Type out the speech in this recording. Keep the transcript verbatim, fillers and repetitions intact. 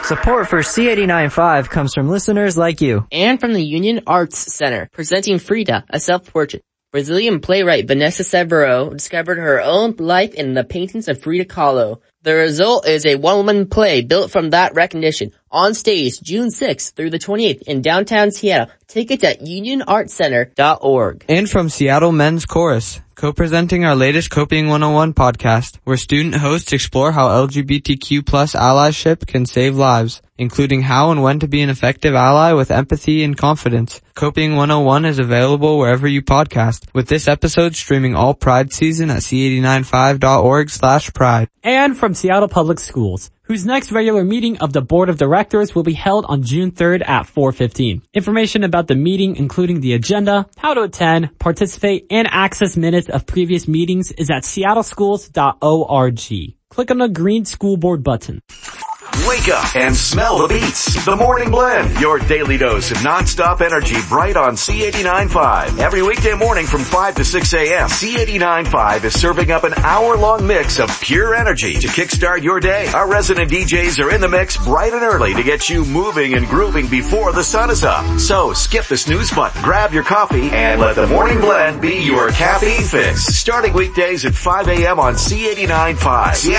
Support for C eighty-nine point five comes from listeners like you. And from the Union Arts Center, presenting Frida, a self-portrait. Brazilian playwright Vanessa Severo discovered her own life in the paintings of Frida Kahlo. The result is a one-woman play built from that recognition. On stage, June sixth through the twenty-eighth in downtown Seattle. Tickets at union art center dot org. And from Seattle Men's Chorus, co-presenting our latest Coping one oh one podcast, where student hosts explore how L G B T Q plus allyship can save lives, including how and when to be an effective ally with empathy and confidence. Coping one oh one is available wherever you podcast, with this episode streaming all Pride season at c eighty-nine five dot org slash pride. And from Seattle Public Schools, whose next regular meeting of the Board of Directors will be held on June third at four fifteen. Information about the meeting, including the agenda, how to attend, participate, and access minutes of previous meetings is at seattle schools dot org. Click on the green school board button. Wake up and smell the beats. The Morning Blend, your daily dose of nonstop energy, bright on C eighty-nine point five. Every weekday morning from five to six a.m., C eighty-nine point five is serving up an hour-long mix of pure energy to kickstart your day. Our resident D Js are in the mix bright and early to get you moving and grooving before the sun is up. So skip the snooze button, grab your coffee, and let the Morning Blend be your caffeine fix. Starting weekdays at five a.m. on C eighty-nine point five.